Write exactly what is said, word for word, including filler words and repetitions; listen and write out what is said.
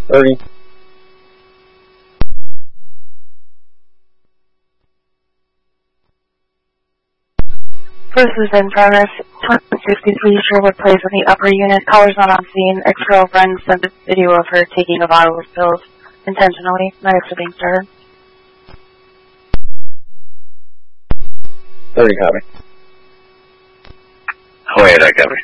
thirty. This is in progress. twenty sixty-three Sherwood Place in the upper unit. Caller's not on scene. Ex-girlfriend sent a video of her taking a bottle of pills intentionally. Medics are being started. thirty, copy. Oh, yeah, I copy.